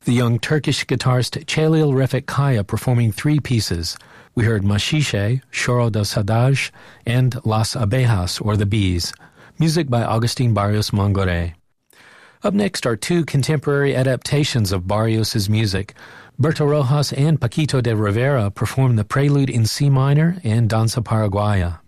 the young Turkish guitarist Chelil Refik Kaya performing three pieces. We heard Machiche, Choro del Sadaj, and Las Abejas, or the Bees. Music by Agustin Barrios Mangore. Up next are two contemporary adaptations of Barrios' music. Berto Rojas and Paquito de Rivera perform the Prelude in C minor and Danza Paraguaya.